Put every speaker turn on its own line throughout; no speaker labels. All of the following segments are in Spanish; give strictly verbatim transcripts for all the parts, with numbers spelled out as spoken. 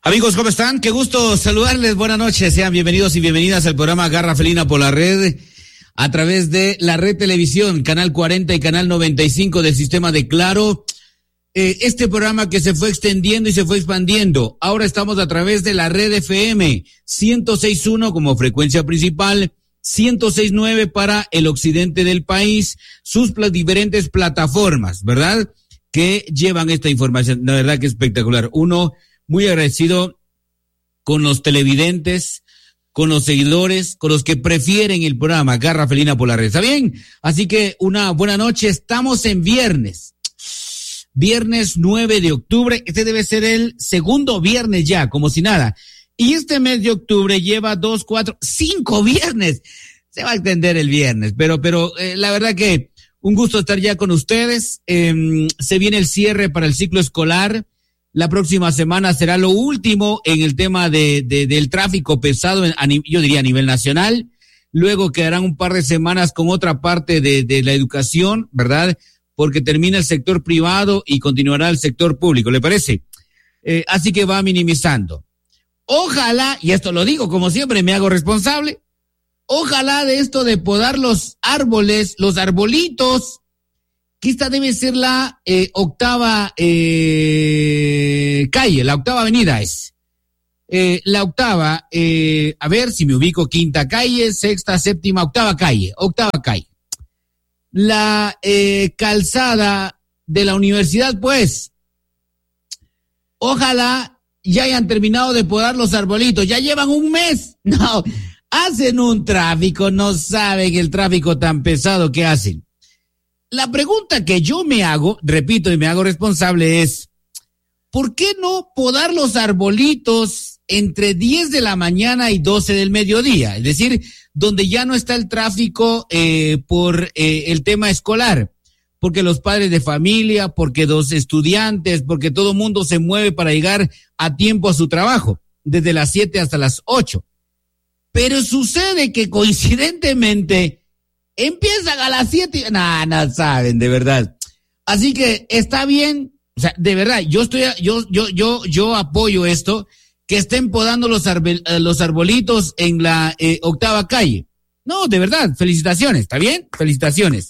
Amigos, ¿cómo están? Qué gusto saludarles. Buenas noches. Sean bienvenidos y bienvenidas al programa Garra Felina por la red, a través de la red televisión, canal cuarenta y canal noventa y cinco del sistema de Claro. Eh, este programa que se fue extendiendo y se fue expandiendo. Ahora estamos a través de la red F M, ciento seis punto uno como frecuencia principal, ciento seis punto nueve para el occidente del país, sus pl- diferentes plataformas, ¿verdad? Que llevan esta información. La verdad que espectacular. Uno, muy agradecido con los televidentes, con los seguidores, con los que prefieren el programa Garra Felina por la red. ¿Está bien? Así que una buena noche. Estamos en viernes. Viernes nueve de octubre. Este debe ser el segundo viernes ya, como si nada. Y este mes de octubre lleva dos, cuatro, cinco viernes. Se va a extender el viernes. Pero, pero eh, la verdad que un gusto estar ya con ustedes. Eh, se viene el cierre para el ciclo escolar. La próxima semana será lo último en el tema de, de del tráfico pesado, en, a, yo diría a nivel nacional. Luego quedarán un par de semanas con otra parte de, de la educación, ¿verdad? Porque termina el sector privado y continuará el sector público, ¿le parece? Eh, así que va minimizando. Ojalá, y esto lo digo como siempre, me hago responsable, ojalá de esto de podar los árboles, los arbolitos, que esta debe ser la eh, octava eh, calle, la octava avenida es. Eh, la octava, eh, a ver si me ubico, quinta calle, sexta, séptima, octava calle, octava calle. La eh, calzada de la universidad, pues, ojalá ya hayan terminado de podar los arbolitos, ya llevan un mes, no, hacen un tráfico, no saben el tráfico tan pesado que hacen. La pregunta que yo me hago, repito y me hago responsable es, ¿por qué no podar los arbolitos entre diez de la mañana y doce del mediodía? Es decir, donde ya no está el tráfico eh, por eh, el tema escolar, porque los padres de familia, porque los estudiantes, porque todo el mundo se mueve para llegar a tiempo a su trabajo, desde las siete hasta las ocho. Pero sucede que coincidentemente empiezan a las siete, no, no saben, de verdad. Así que está bien, o sea, de verdad, yo estoy, yo, yo, yo, yo apoyo esto, que estén podando los, arbel, los arbolitos en la eh, octava calle. No, de verdad, felicitaciones, ¿está bien? Felicitaciones.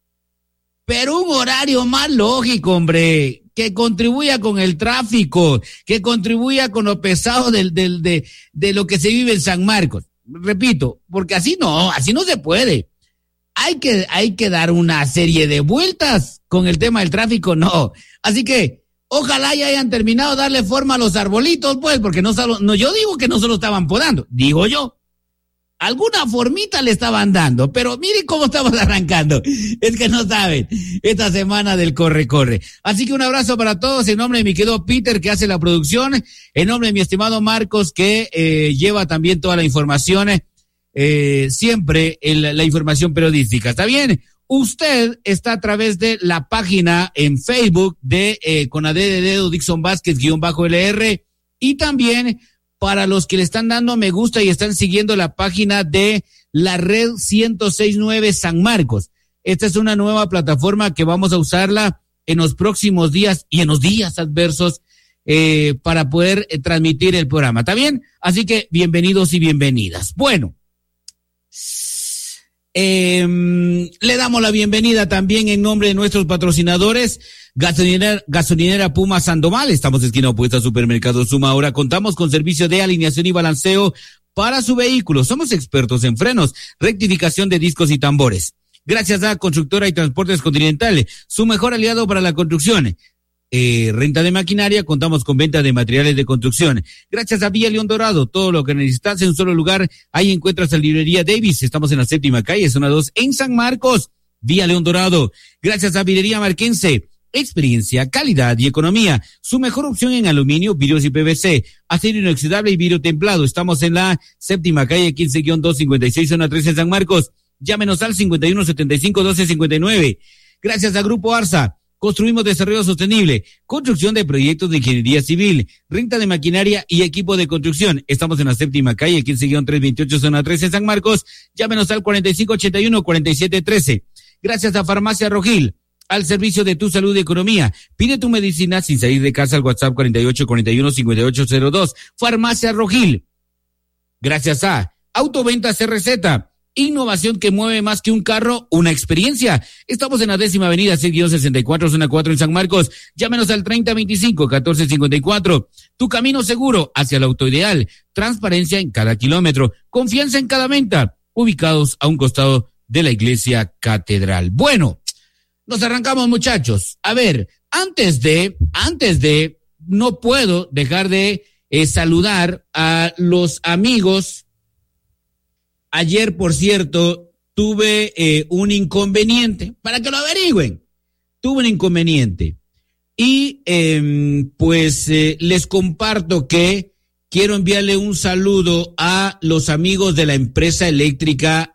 Pero un horario más lógico, hombre, que contribuya con el tráfico, que contribuya con lo pesado del, del, de, de lo que se vive en San Marcos. Repito, porque así no, así no se puede. Hay que, hay que dar una serie de vueltas con el tema del tráfico, no. Así que, ojalá ya hayan terminado de darle forma a los arbolitos, pues, porque no solo, no, yo digo que no solo estaban podando, digo yo. Alguna formita le estaban dando, pero miren cómo estamos arrancando. Es que no saben, esta semana del corre-corre. Así que un abrazo para todos, en nombre de mi querido Peter, que hace la producción, en nombre de mi estimado Marcos, que eh, lleva también toda la información, Eh, siempre el, la información periodística. ¿Está bien? Usted está a través de la página en Facebook de eh, con A D de dedo Dixon Vázquez guión bajo L R, y también para los que le están dando me gusta y están siguiendo la página de la red ciento seis punto nueve San Marcos. Esta es una nueva plataforma que vamos a usarla en los próximos días y en los días adversos eh, para poder eh, transmitir el programa. ¿Está bien? Así que bienvenidos y bienvenidas. Bueno, Eh, le damos la bienvenida también en nombre de nuestros patrocinadores, gasolinera, gasolinera Puma Sandoval, estamos esquina opuesta al supermercado Suma. Ahora contamos con servicio de alineación y balanceo para su vehículo. Somos expertos en frenos, rectificación de discos y tambores. Gracias a Constructora y Transportes Continental, su mejor aliado para la construcción. Eh, renta de maquinaria, contamos con venta de materiales de construcción. Gracias a Vía León Dorado, todo lo que necesitas en un solo lugar. Ahí encuentras la librería Davis. Estamos en la séptima calle, zona dos, en San Marcos. Vía León Dorado. Gracias a Vidrería Marquense. Experiencia, calidad y economía. Su mejor opción en aluminio, vidrios y P V C. Acero inoxidable y vidrio templado. Estamos en la séptima calle, quince guión dos cincuenta y seis, zona tres en San Marcos. Llámenos al cincuenta y uno setenta y cinco doce cincuenta y nueve. Gracias a Grupo Arsa. Construimos desarrollo sostenible, construcción de proyectos de ingeniería civil, renta de maquinaria y equipo de construcción. Estamos en la séptima calle, quince guión trescientos veintiocho, zona trece en San Marcos. Llámenos al cuarenta y cinco ochenta y uno cuarenta y siete trece. Gracias a Farmacia Rogil. al servicio de tu salud y economía. Pide tu medicina sin salir de casa al WhatsApp cuarenta y ocho cuarenta y uno cincuenta y ocho cero dos. Farmacia Rogil. Gracias a Autoventa C R Z. Innovación que mueve más que un carro, una experiencia. Estamos en la décima avenida C sesenta y cuatro, zona cuatro en San Marcos. Llámenos al treinta veinticinco, catorce cincuenta y cuatro. Tu camino seguro hacia el auto ideal. Transparencia en cada kilómetro. Confianza en cada venta. Ubicados a un costado de la iglesia catedral. Bueno, nos arrancamos, muchachos. A ver, antes de, antes de, no puedo dejar de eh, saludar a los amigos. Ayer, por cierto, tuve eh, un inconveniente, para que lo averigüen, tuve un inconveniente. Y eh, pues eh, les comparto que quiero enviarle un saludo a los amigos de la empresa eléctrica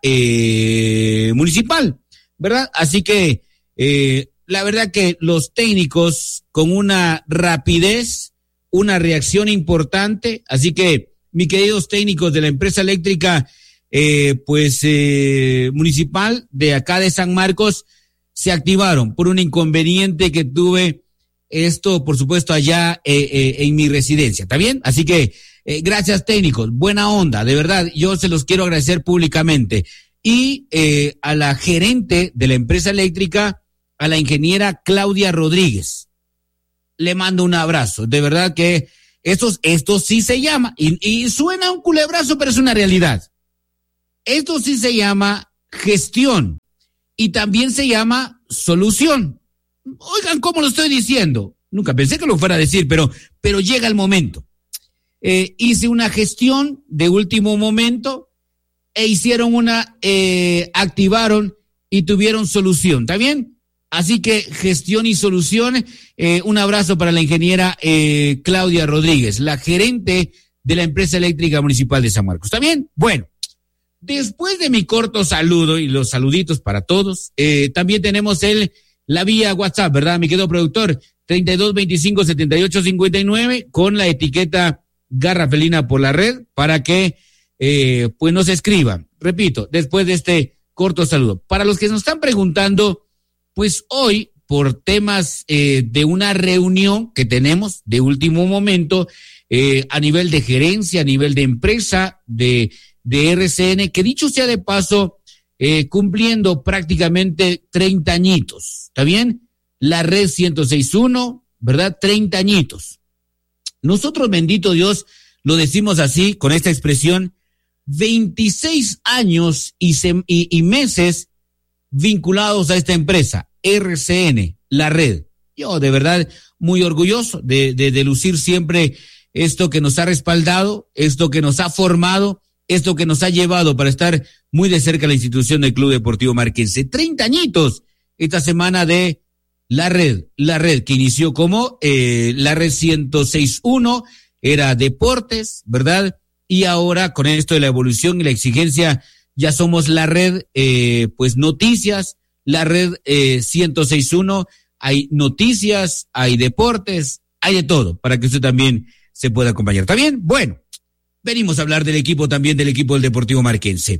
eh, municipal, ¿verdad? Así que eh, la verdad que los técnicos con una rapidez, una reacción importante, así que mis queridos técnicos de la empresa eléctrica Eh, pues eh, municipal de acá de San Marcos se activaron por un inconveniente que tuve, esto por supuesto allá eh, eh, en mi residencia, ¿está bien? Así que eh, gracias técnicos, buena onda, de verdad, yo se los quiero agradecer públicamente. Y eh, a la gerente de la empresa eléctrica, a la ingeniera Claudia Rodríguez, le mando un abrazo, de verdad que esto, esto sí se llama, y, y suena un culebrazo, pero es una realidad. Esto sí se llama gestión y también se llama solución. Oigan, ¿cómo lo estoy diciendo? Nunca pensé que lo fuera a decir, pero, pero llega el momento. Eh, hice una gestión de último momento e hicieron una, eh, activaron y tuvieron solución, ¿está bien? Así que gestión y solución, eh, un abrazo para la ingeniera eh, Claudia Rodríguez, la gerente de la empresa eléctrica municipal de San Marcos, ¿está bien? Bueno. Después de mi corto saludo y los saluditos para todos, eh, también tenemos el, la vía WhatsApp, ¿verdad? Mi querido productor, treinta y dos veinticinco setenta y ocho cincuenta y nueve con la etiqueta Garra Felina por la red para que, eh, pues nos escriban. Repito, después de este corto saludo. Para los que nos están preguntando, pues hoy, por temas eh, de una reunión que tenemos de último momento, eh, a nivel de gerencia, a nivel de empresa, de de R C N, que dicho sea de paso, eh, cumpliendo prácticamente treinta añitos, ¿está bien? La red ciento seis punto uno, ¿verdad? treinta añitos. Nosotros, bendito Dios, lo decimos así, con esta expresión, veintiséis años y, sem- y, y meses vinculados a esta empresa, R C N, la red. Yo, de verdad, muy orgulloso de, de, de lucir siempre esto que nos ha respaldado, esto que nos ha formado, esto que nos ha llevado para estar muy de cerca la institución del Club Deportivo Marquense. treinta añitos esta semana de la red, la red que inició como eh, la red ciento seis punto uno, era deportes, ¿verdad? Y ahora con esto de la evolución y la exigencia ya somos la red, eh, pues noticias, la red eh, ciento seis punto uno, hay noticias, hay deportes, hay de todo para que usted también se pueda acompañar. ¿Está bien? Bueno. Venimos a hablar del equipo también, del equipo del Deportivo Marquense.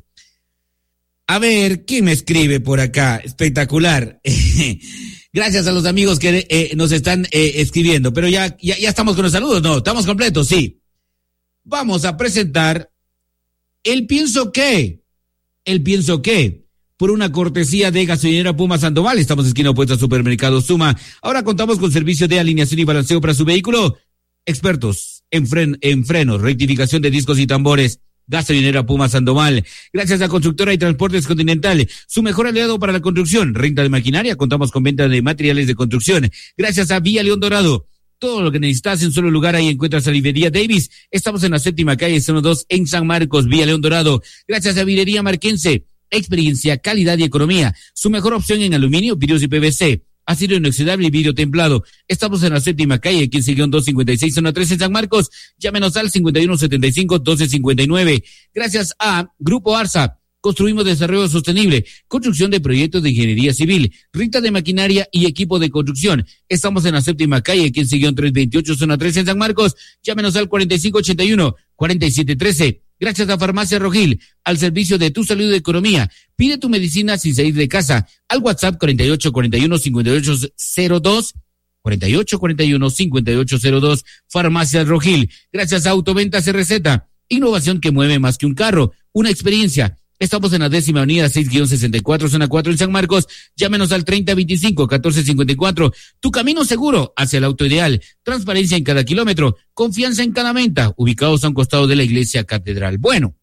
A ver, ¿quién me escribe por acá? Espectacular. Gracias a los amigos que eh, nos están eh, escribiendo. Pero ya, ya, ya estamos con los saludos, ¿no? ¿Estamos completos? Sí. Vamos a presentar el pienso qué. El pienso qué. Por una cortesía de gasolinera Puma Sandoval. Estamos esquina opuesta al supermercado Suma. Ahora contamos con servicio de alineación y balanceo para su vehículo. Expertos en, fren, en frenos, rectificación de discos y tambores. Gasolinera Puma Sandoval. Gracias a Constructora y Transportes Continental, su mejor aliado para la construcción. Renta de maquinaria, contamos con venta de materiales de construcción. Gracias a Vía León Dorado. Todo lo que necesitas en un solo lugar, ahí encuentras a Librería Davis. Estamos en la séptima calle, zona dos, en San Marcos, Vía León Dorado. Gracias a Vidrería Marquense. Experiencia, calidad y economía. Su mejor opción en aluminio, vidrios y P V C. Acero inoxidable y vidrio templado. Estamos en la séptima calle, quince guión dos cincuenta y seis, zona tres en San Marcos. Llámenos al cincuenta y uno setenta y cinco, doce cincuenta y nueve. Gracias a Grupo Arsa. Construimos desarrollo sostenible, construcción de proyectos de ingeniería civil, renta de maquinaria y equipo de construcción. Estamos en la séptima calle, quince guión trescientos veintiocho, zona tres en San Marcos. Llámenos al cuarenta y cinco ochenta y uno, cuarenta y siete trece. gracias a Farmacia Rogil, al servicio de tu salud y economía. Pide tu medicina sin salir de casa al WhatsApp cuarenta y ocho cuarenta y uno cincuenta y ocho cero dos, cuarenta y ocho cuarenta y uno cincuenta y ocho cero dos, Farmacia Rogil. Gracias a Autoventas R Z, innovación que mueve más que un carro, una experiencia. Estamos en la décima avenida seis guión sesenta y cuatro, zona cuatro en San Marcos. Llámenos al treinta veinticinco catorce cincuenta y cuatro. Tu camino seguro hacia el auto ideal. Transparencia en cada kilómetro. Confianza en cada venta. Ubicados a un costado de la iglesia catedral. Bueno,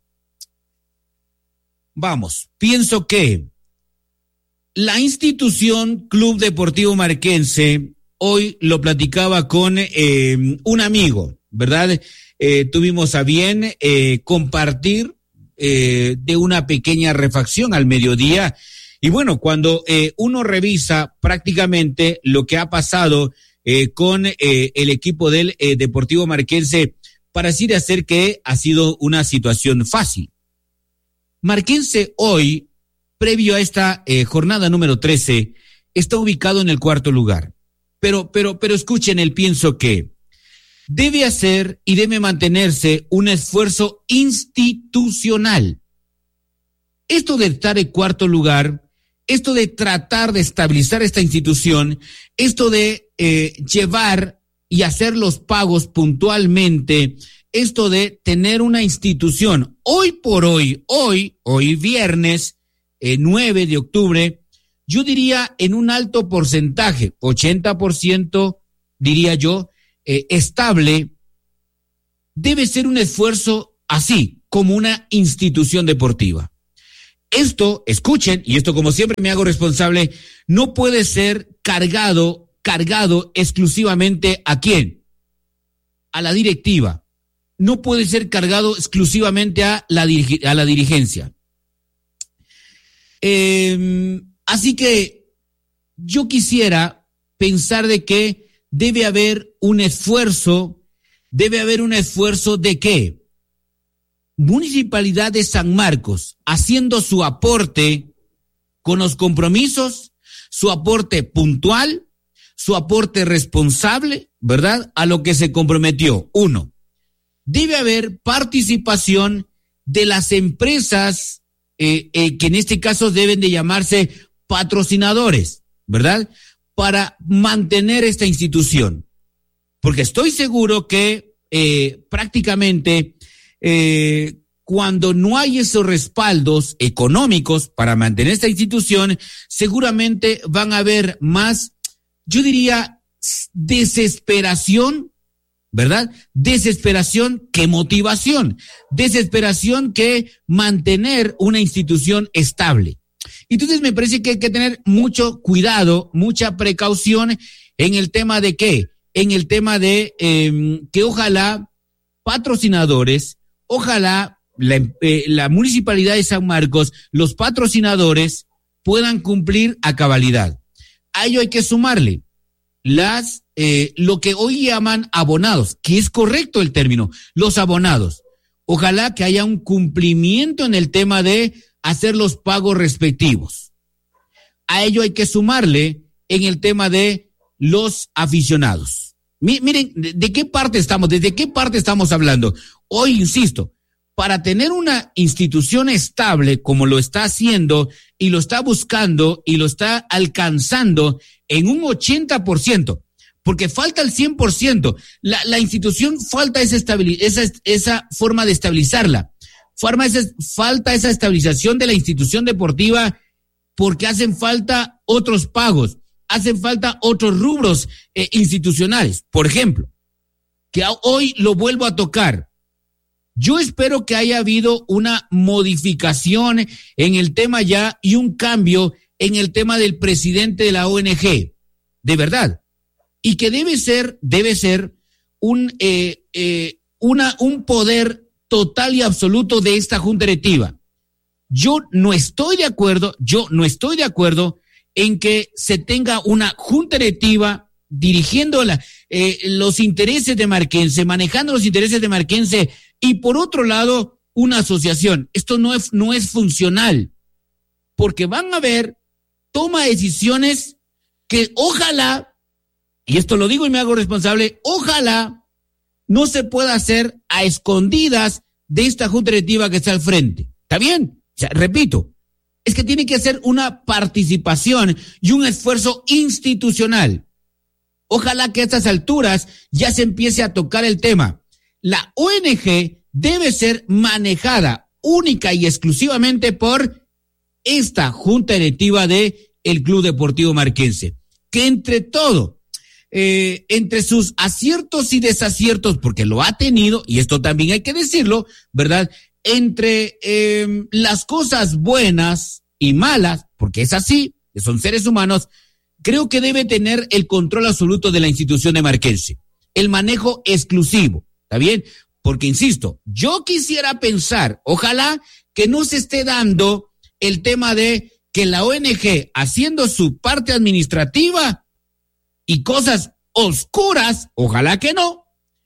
vamos. Pienso que la institución Club Deportivo Marquense, hoy lo platicaba con eh, un amigo, ¿verdad? Eh, tuvimos a bien eh, compartir Eh, de una pequeña refacción al mediodía. Y bueno, cuando eh, uno revisa prácticamente lo que ha pasado eh, con eh, el equipo del eh, Deportivo Marquense, pareciera ser que ha sido una situación fácil. Marquense hoy, previo a esta eh, jornada número trece, está ubicado en el cuarto lugar. Pero, pero, pero escuchen el pienso que debe hacer y debe mantenerse un esfuerzo institucional. Esto de estar en cuarto lugar, esto de tratar de estabilizar esta institución, esto de eh, llevar y hacer los pagos puntualmente, esto de tener una institución, hoy por hoy, hoy, hoy viernes eh, nueve de octubre, yo diría en un alto porcentaje, ochenta por ciento diría yo, Eh, estable, debe ser un esfuerzo así, como una institución deportiva. Esto, escuchen, y esto como siempre me hago responsable, no puede ser cargado, cargado exclusivamente ¿a quién? A la directiva. No puede ser cargado exclusivamente a la, dirige, a la dirigencia. Eh, así que yo quisiera pensar de que debe haber un esfuerzo, debe haber un esfuerzo de qué? Municipalidad de San Marcos, haciendo su aporte con los compromisos, su aporte puntual, su aporte responsable, ¿verdad? A lo que se comprometió. Uno, debe haber participación de las empresas eh, eh, que en este caso deben de llamarse patrocinadores, ¿verdad? Para mantener esta institución. Porque estoy seguro que eh, prácticamente eh, cuando no hay esos respaldos económicos para mantener esta institución, seguramente van a haber más, yo diría, desesperación, ¿verdad? Desesperación que motivación, desesperación que mantener una institución estable. Entonces me parece que hay que tener mucho cuidado, mucha precaución en el tema de qué, en el tema de eh, que ojalá patrocinadores, ojalá la, eh, la Municipalidad de San Marcos, los patrocinadores puedan cumplir a cabalidad. A ello hay que sumarle las eh, lo que hoy llaman abonados, que es correcto el término, los abonados. Ojalá que haya un cumplimiento en el tema de hacer los pagos respectivos. A ello hay que sumarle en el tema de los aficionados. Mi, miren, ¿de, ¿de qué parte estamos? ¿Desde qué parte estamos hablando? Hoy, insisto, para tener una institución estable como lo está haciendo y lo está buscando y lo está alcanzando en un ochenta por ciento, porque falta el cien por ciento. La, la institución falta esa, estabili- esa, esa forma de estabilizarla. Forma esa, falta esa estabilización de la institución deportiva porque hacen falta otros pagos, hacen falta otros rubros eh, institucionales. Por ejemplo, que hoy lo vuelvo a tocar. Yo espero que haya habido una modificación en el tema ya y un cambio en el tema del presidente de la O N G, de verdad, y que debe ser, debe ser un, eh, eh, una, un poder total y absoluto de esta junta directiva. Yo no estoy de acuerdo, yo no estoy de acuerdo en que se tenga una junta directiva dirigiendo la, eh, los intereses de Marquense, manejando los intereses de Marquense, y por otro lado, una asociación. Esto no es, no es funcional, porque van a haber toma de decisiones que ojalá, y esto lo digo y me hago responsable, ojalá no se pueda hacer a escondidas de esta junta directiva que está al frente. ¿Está bien? O sea, repito, es que tiene que ser una participación y un esfuerzo institucional. Ojalá que a estas alturas ya se empiece a tocar el tema. La O N G debe ser manejada única y exclusivamente por esta junta directiva de el Club Deportivo Marquense, que entre todo, eh, entre sus aciertos y desaciertos, porque lo ha tenido, y esto también hay que decirlo, ¿verdad? Entre eh, las cosas buenas y malas, porque es así, que son seres humanos, creo que debe tener el control absoluto de la institución de Marquense, el manejo exclusivo, ¿está bien? Porque, insisto, yo quisiera pensar, ojalá que no se esté dando el tema de que la O N G, haciendo su parte administrativa y cosas oscuras, ojalá que no,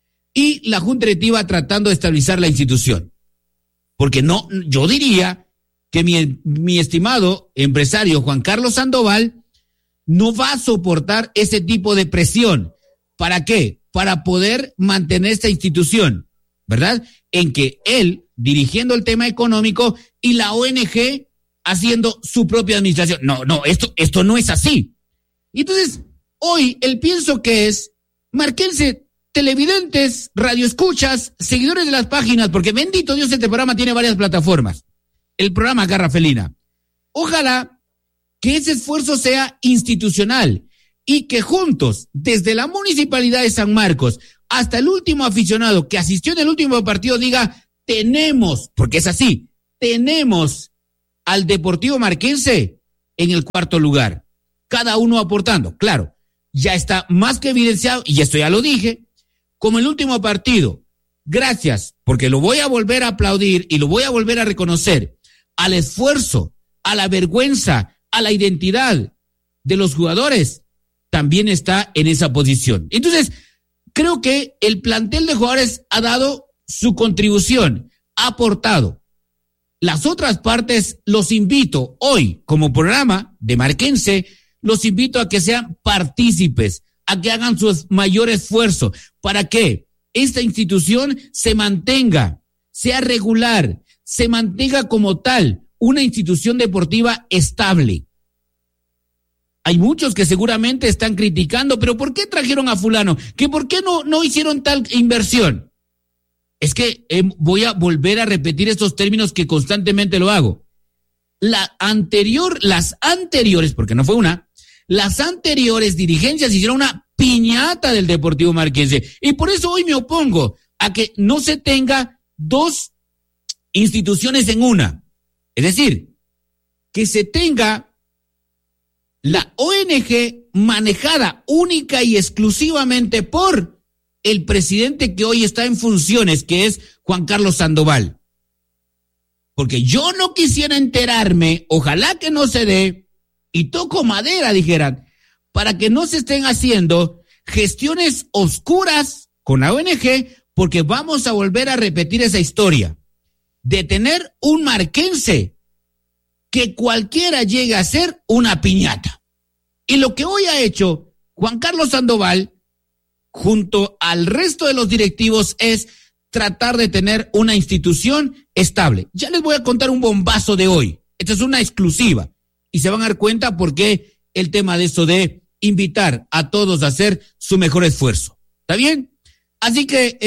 y la Junta Directiva tratando de estabilizar la institución. Porque no, yo diría que mi, mi estimado empresario Juan Carlos Sandoval no va a soportar ese tipo de presión. ¿Para qué? Para poder mantener esta institución, ¿verdad? En que él, dirigiendo el tema económico, y la O N G haciendo su propia administración. No, no, esto, esto no es así. Y entonces, hoy, el pienso que es, Marquense, televidentes, radioescuchas, seguidores de las páginas, porque bendito Dios, este programa tiene varias plataformas. El programa Garra Felina. Ojalá que ese esfuerzo sea institucional y que juntos, desde la Municipalidad de San Marcos hasta el último aficionado que asistió en el último partido, diga, tenemos, porque es así, tenemos al Deportivo Marquense en el cuarto lugar. Cada uno aportando, claro, ya está más que evidenciado, y esto ya lo dije, como el último partido, gracias, porque lo voy a volver a aplaudir y lo voy a volver a reconocer, al esfuerzo, a la vergüenza, a la identidad de los jugadores, también está en esa posición. Entonces, creo que el plantel de jugadores ha dado su contribución, ha aportado. Las otras partes los invito hoy, como programa de Marquense, los invito a que sean partícipes, a que hagan su mayor esfuerzo para que esta institución se mantenga, sea regular, se mantenga como tal, una institución deportiva estable. Hay muchos que seguramente están criticando, pero ¿por qué trajeron a fulano? ¿Que por qué no, no hicieron tal inversión? Es que eh, voy a volver a repetir estos términos que constantemente lo hago. La anterior, las anteriores, porque no fue una, las anteriores dirigencias hicieron una piñata del Deportivo Marquense. Y por eso hoy me opongo a que no se tenga dos instituciones en una. Es decir, que se tenga la O N G manejada única y exclusivamente por el presidente que hoy está en funciones, que es Juan Carlos Sandoval. Porque yo no quisiera enterarme, ojalá que no se dé, y toco madera, dijeran, para que no se estén haciendo gestiones oscuras con la O N G, porque vamos a volver a repetir esa historia de tener un marquense que cualquiera llegue a ser una piñata. Y lo que hoy ha hecho Juan Carlos Sandoval, junto al resto de los directivos, es tratar de tener una institución estable. Ya les voy a contar un bombazo de hoy. Esta es una exclusiva. Y se van a dar cuenta por qué el tema de eso de invitar a todos a hacer su mejor esfuerzo. ¿Está bien? Así que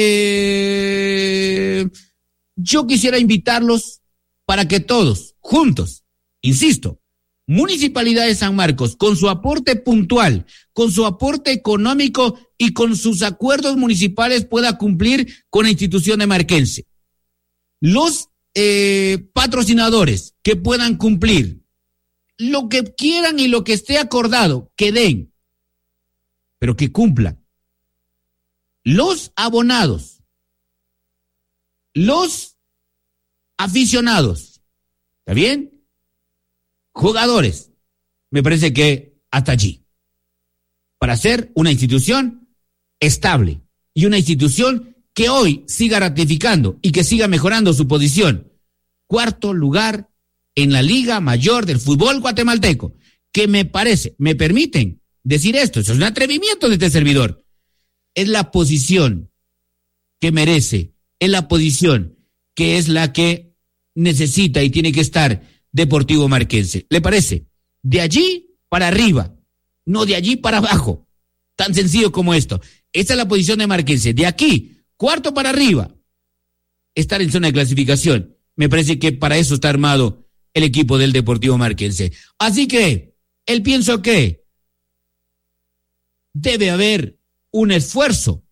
eh, yo quisiera invitarlos para que todos, juntos, insisto, Municipalidad de San Marcos, con su aporte puntual, con su aporte económico y con sus acuerdos municipales, pueda cumplir con la institución de Marquense. Los eh, patrocinadores que puedan cumplir, lo que quieran y lo que esté acordado, que den, pero que cumplan. Los abonados, los aficionados, ¿está bien? Jugadores, me parece que hasta allí, para ser una institución estable y una institución que hoy siga ratificando y que siga mejorando su posición. Cuarto lugar en la Liga Mayor del Fútbol Guatemalteco, que me parece, me permiten decir esto, eso es un atrevimiento de este servidor, es la posición que merece, es la posición que es la que necesita y tiene que estar Deportivo Marquense. ¿Le parece? De allí para arriba, no de allí para abajo. Tan sencillo como esto. Esta es la posición de Marquense. De aquí, cuarto para arriba, estar en zona de clasificación. Me parece que para eso está armado el equipo del Deportivo Marquense. Así que, él pienso que debe haber un esfuerzo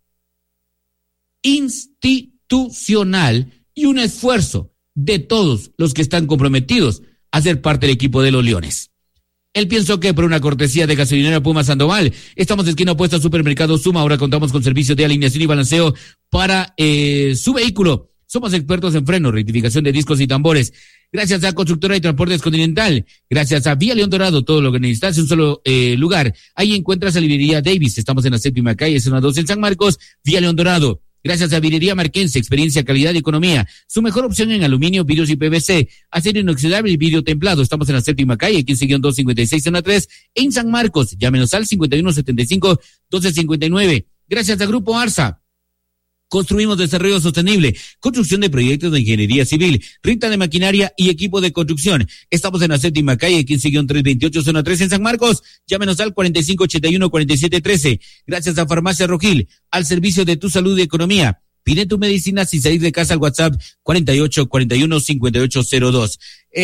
institucional y un esfuerzo de todos los que están comprometidos a ser parte del equipo de los Leones. Él pienso que por una cortesía de Gasolinera Puma Sandoval, estamos en esquina opuesta al Supermercado Suma. Ahora contamos con servicio de alineación y balanceo para eh, su vehículo. Somos expertos en frenos, rectificación de discos y tambores. Gracias a Constructora y Transportes Continental. Gracias a Vía León Dorado, todo lo que necesitas en un solo eh, lugar. Ahí encuentras a Librería Davis. Estamos en la séptima calle, zona dos en San Marcos, Vía León Dorado. Gracias a Vidrería Marquense, experiencia, calidad y economía. Su mejor opción en aluminio, vidrios y P V C. Acero inoxidable y vidrio templado. Estamos en la séptima calle, quince guión dos cincuenta y seis, zona tres, en San Marcos. Llámenos al cincuenta y uno setenta y cinco, doce cincuenta y nueve. Gracias a Grupo Arsa. Construimos desarrollo sostenible, construcción de proyectos de ingeniería civil, renta de maquinaria y equipo de construcción. Estamos en la séptima calle, quince guión trescientos veintiocho, zona tres en San Marcos. Llámenos al cuarenta y cinco ochenta y uno, cuarenta y siete trece. Gracias a Farmacia Rogil, al servicio de tu salud y economía. Pide tu medicina sin salir de casa al WhatsApp cuarenta y ocho cuarenta y uno cincuenta y ocho cero dos.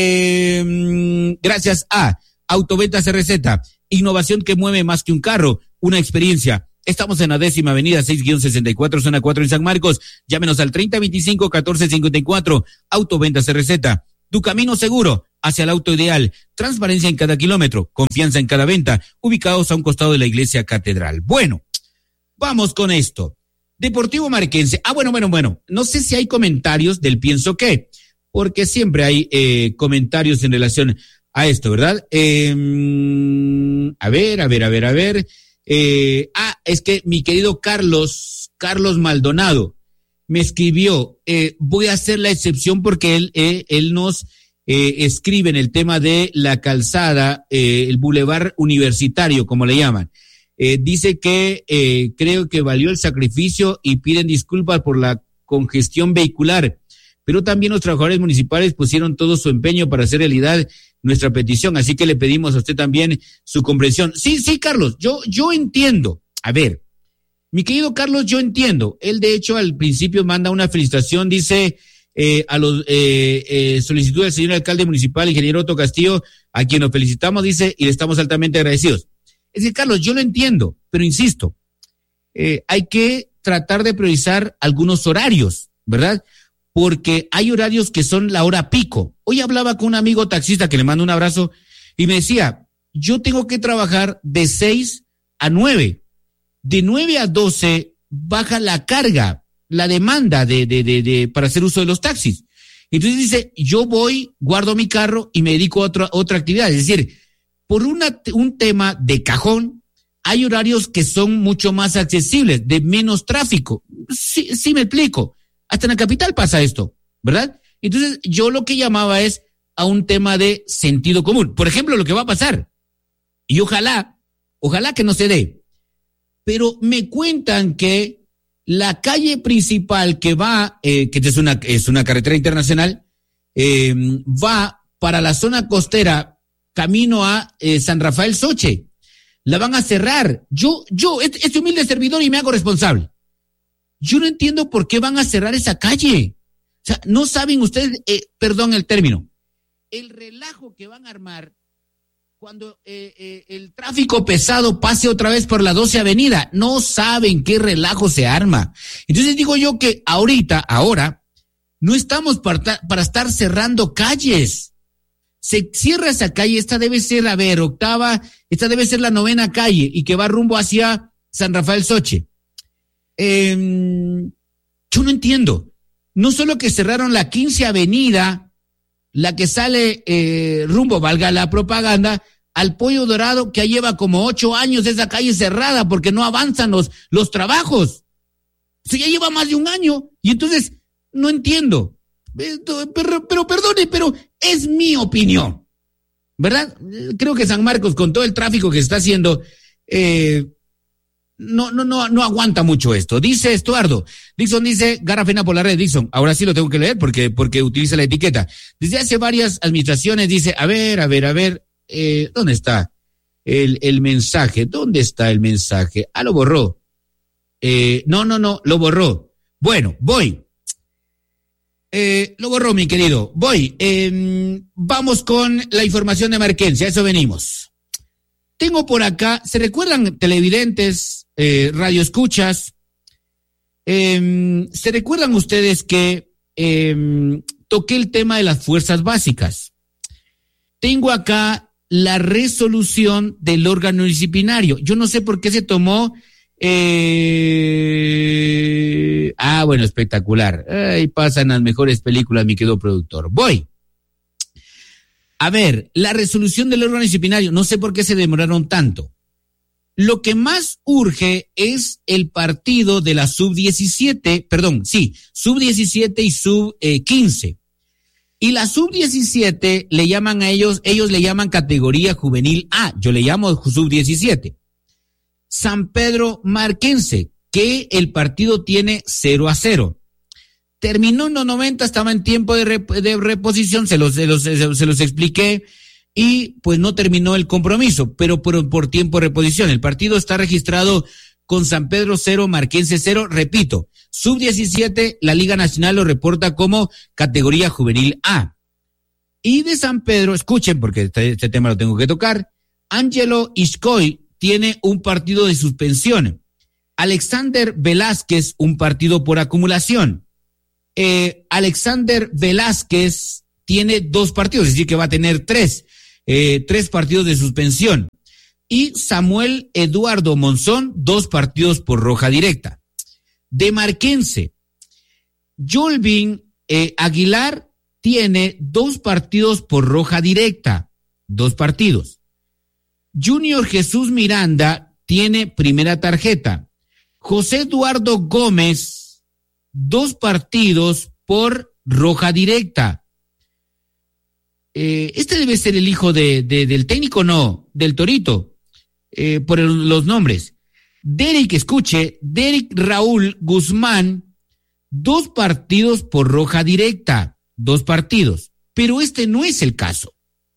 Eh, gracias a Autoventas R Z, innovación que mueve más que un carro, una experiencia. Estamos en la décima avenida seis guión sesenta y cuatro, zona cuatro en San Marcos. Llámenos al treinta veinticinco, catorce cincuenta y cuatro. Autoventas R Z. Tu camino seguro hacia el auto ideal. Transparencia en cada kilómetro. Confianza en cada venta. Ubicados a un costado de la iglesia catedral. Bueno, vamos con esto. Deportivo Marquense. Ah, bueno, bueno, bueno. No sé si hay comentarios del pienso qué, porque siempre hay eh, comentarios en relación a esto, ¿verdad? Eh, a ver, a ver, a ver, a ver. Eh, ah, es que mi querido Carlos, Carlos Maldonado, me escribió, eh, voy a hacer la excepción porque él, eh, él nos eh, escribe en el tema de la calzada, eh, el Boulevard Universitario, como le llaman. Eh, dice que eh, creo que valió el sacrificio y piden disculpas por la congestión vehicular, pero también los trabajadores municipales pusieron todo su empeño para hacer realidad nuestra petición, así que le pedimos a usted también su comprensión. Sí, sí, Carlos, yo, yo entiendo. A ver, mi querido Carlos, yo entiendo. Él, de hecho, al principio manda una felicitación, dice eh, a los eh, eh, solicitud del señor alcalde municipal, ingeniero Otto Castillo, a quien nos felicitamos, dice, y le estamos altamente agradecidos. Es decir, Carlos, yo lo entiendo, pero insisto, eh, hay que tratar de priorizar algunos horarios, ¿verdad? Porque hay horarios que son la hora pico. Hoy hablaba con un amigo taxista que le mando un abrazo y me decía, yo tengo que trabajar de seis a nueve. De nueve a doce baja la carga, la demanda de, de, de, de, para hacer uso de los taxis. Entonces dice, yo voy, guardo mi carro y me dedico a otra, otra actividad. Es decir, por una, un tema de cajón, hay horarios que son mucho más accesibles, de menos tráfico. Sí, sí me explico. Hasta en la capital pasa esto, ¿verdad? Entonces, yo lo que llamaba es a un tema de sentido común. Por ejemplo, lo que va a pasar, y ojalá, ojalá que no se dé, pero me cuentan que la calle principal que va, eh, que es una, es una carretera internacional, eh, va para la zona costera, camino a eh, San Rafael Soche. La van a cerrar. Yo, yo, este, este humilde servidor y me hago responsable. Yo no entiendo por qué van a cerrar esa calle. O sea, no saben ustedes, eh, perdón el término, el relajo que van a armar cuando eh, eh, el tráfico pesado pase otra vez por la doce Avenida. No saben qué relajo se arma. Entonces digo yo que ahorita, ahora, no estamos para, para estar cerrando calles. Se cierra esa calle, esta debe ser, a ver, octava, esta debe ser la novena calle y que va rumbo hacia San Rafael Soche. Eh, yo no entiendo. No solo que cerraron la quince Avenida, la que sale eh, rumbo, valga la propaganda, al Pollo Dorado, que lleva como ocho años esa calle cerrada porque no avanzan los, los trabajos. O sea, ya lleva más de un año. Y entonces, no entiendo. Pero, pero perdone, pero es mi opinión, ¿verdad? Creo que San Marcos, con todo el tráfico que está haciendo, eh, no, no, no, no aguanta mucho esto. Dice Estuardo, Dixon dice, Garrafena por la red, Dixon, ahora sí lo tengo que leer porque, porque utiliza la etiqueta. Desde hace varias administraciones dice, a ver, a ver, a ver, eh, ¿dónde está el, el mensaje? ¿Dónde está el mensaje? Ah, lo borró. Eh, no, no, no, lo borró. Bueno, voy. Eh, lo borró, mi querido. Voy. Eh, vamos con la información de Marquense. A eso venimos. Tengo por acá, ¿se recuerdan televidentes, eh, radioescuchas? Eh, ¿Se recuerdan ustedes que eh, toqué el tema de las fuerzas básicas? Tengo acá la resolución del órgano disciplinario. Yo no sé por qué se tomó... Eh... Ah, bueno, espectacular. Ahí pasan las mejores películas, mi querido productor. Voy. A ver, la resolución del órgano disciplinario, no sé por qué se demoraron tanto. Lo que más urge es el partido de la sub diecisiete, perdón, sí, sub diecisiete y sub quince. Y la sub diecisiete le llaman a ellos, ellos le llaman categoría juvenil A, yo le llamo sub diecisiete. San Pedro Marquense, que el partido tiene cero a cero. Terminó en los noventa, estaba en tiempo de, rep- de reposición, se los, se, los, se los expliqué, y pues no terminó el compromiso, pero por, por tiempo de reposición. El partido está registrado con San Pedro cero, Marquense cero, repito, sub diecisiete, la Liga Nacional lo reporta como categoría juvenil A. Y de San Pedro, escuchen, porque este, este tema lo tengo que tocar, Ángelo Iscoy tiene un partido de suspensión. Alexander Velázquez, un partido por acumulación. Eh, Alexander Velázquez tiene dos partidos, es decir, que va a tener tres, eh, tres partidos de suspensión. Y Samuel Eduardo Monzón, dos partidos por roja directa. De Marquense, Jolvin eh, Aguilar tiene dos partidos por roja directa, dos partidos. Junior Jesús Miranda tiene primera tarjeta. José Eduardo Gómez, dos partidos por roja directa. Eh, este debe ser el hijo de, de, del técnico, no, del Torito, eh, por el, los nombres. Derek, escuche, Derek Raúl Guzmán, dos partidos por roja directa, dos partidos. Pero este no es el caso.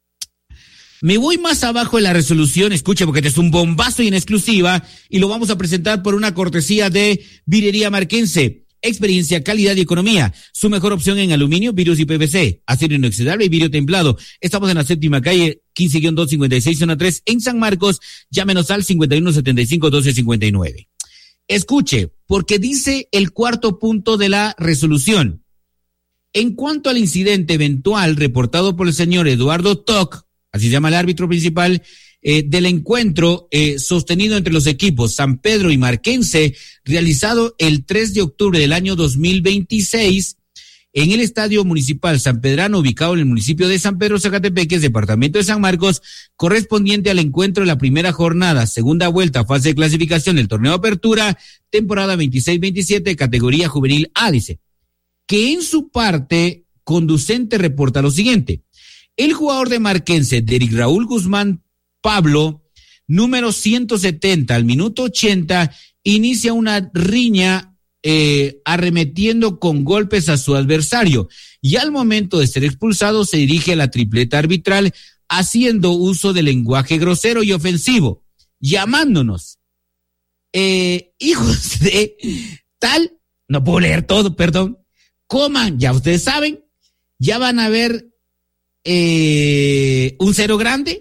Me voy más abajo en la resolución, escuche, porque este es un bombazo y en exclusiva, y lo vamos a presentar por una cortesía de Vidrería Marquense. Experiencia, calidad y economía. Su mejor opción en aluminio, vidrios y P V C, acero inoxidable y vidrio templado. Estamos en la séptima calle, quince guion dos cincuenta y seis, zona tres, en San Marcos. Llámenos al cincuenta y uno setenta y cinco doce cincuenta y nueve. Escuche, porque dice el cuarto punto de la resolución. En cuanto al incidente eventual reportado por el señor Eduardo Toc, así se llama el árbitro principal, eh, del encuentro eh, sostenido entre los equipos San Pedro y Marquense, realizado el tres de octubre del año dos mil veintiséis en el Estadio Municipal San Pedrano, ubicado en el municipio de San Pedro Zacatepeques, departamento de San Marcos, correspondiente al encuentro de la primera jornada, segunda vuelta, fase de clasificación del torneo de apertura, temporada veintiséis veintisiete, categoría juvenil A, dice, que en su parte conducente reporta lo siguiente. El jugador de Marquense, Derek Raúl Guzmán Pablo, número ciento setenta, al minuto ochenta, inicia una riña eh, arremetiendo con golpes a su adversario y al momento de ser expulsado se dirige a la tripleta arbitral haciendo uso de lenguaje grosero y ofensivo, llamándonos eh, hijos de tal, no puedo leer todo, perdón, coman, ya ustedes saben, ya van a ver eh, un cero grande,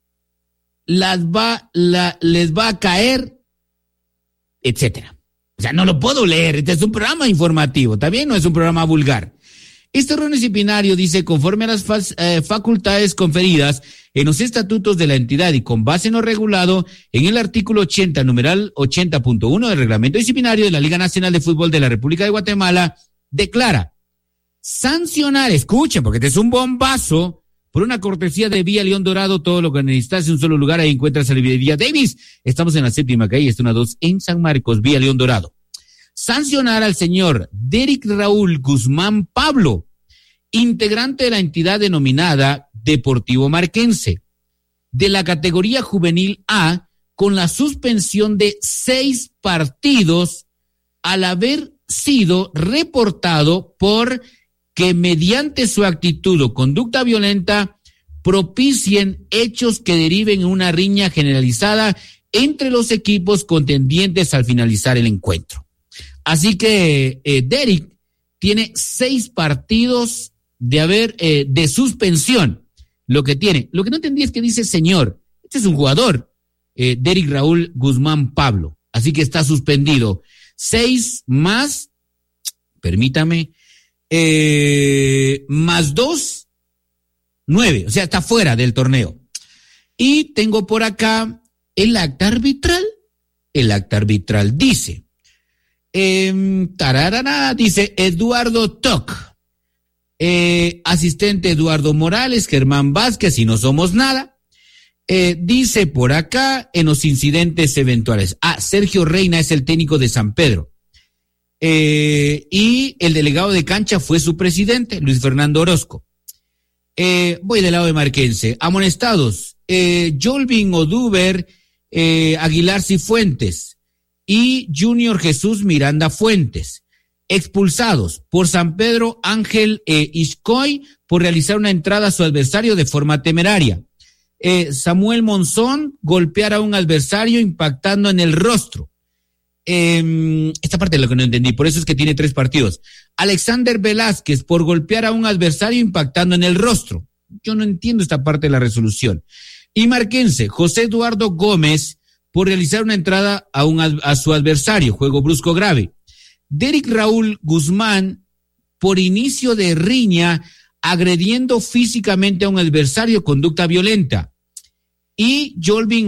las va, la, les va a caer, etcétera. O sea, no lo puedo leer, este es un programa informativo, también no es un programa vulgar. Este órgano disciplinario dice, conforme a las fa- eh, facultades conferidas en los estatutos de la entidad y con base en lo regulado en el artículo ochenta, numeral ochenta punto uno del reglamento disciplinario de la Liga Nacional de Fútbol de la República de Guatemala, declara sancionar, escuchen, porque este es un bombazo, por una cortesía de Vía León Dorado, todo lo que necesitas en un solo lugar, ahí encuentras a la Librería Davis. Estamos en la séptima calle, está una dos en San Marcos, Vía León Dorado. Sancionar al señor Derek Raúl Guzmán Pablo, integrante de la entidad denominada Deportivo Marquense, de la categoría juvenil A, con la suspensión de seis partidos al haber sido reportado por que mediante su actitud o conducta violenta propicien hechos que deriven en una riña generalizada entre los equipos contendientes al finalizar el encuentro. Así que eh, Derek tiene seis partidos de haber eh, de suspensión, lo que tiene. Lo que no entendí es que dice señor, este es un jugador, eh, Derek Raúl Guzmán Pablo, así que está suspendido. Seis más, permítame, eh, más dos, nueve, o sea, está fuera del torneo. Y tengo por acá el acta arbitral. El acta arbitral dice, eh, tararara, dice Eduardo Toc, eh, asistente Eduardo Morales, Germán Vázquez, y no somos nada. Eh, dice por acá en los incidentes eventuales. Ah, Sergio Reina es el técnico de San Pedro. Eh, y el delegado de cancha fue su presidente, Luis Fernando Orozco. Eh, voy del lado de Marquense. Amonestados, eh, Jolvin Oduber, eh, Aguilar Cifuentes y Junior Jesús Miranda Fuentes. Expulsados por San Pedro, Ángel eh, Iscoy por realizar una entrada a su adversario de forma temeraria. Eh, Samuel Monzón golpear a un adversario impactando en el rostro. Eh, esta parte es lo que no entendí, por eso es que tiene tres partidos. Alexander Velázquez por golpear a un adversario impactando en el rostro. Yo no entiendo esta parte de la resolución. Y Marquense, José Eduardo Gómez por realizar una entrada a, un, a su adversario, juego brusco grave. Derek Raúl Guzmán por inicio de riña agrediendo físicamente a un adversario, conducta violenta. Y Jolvin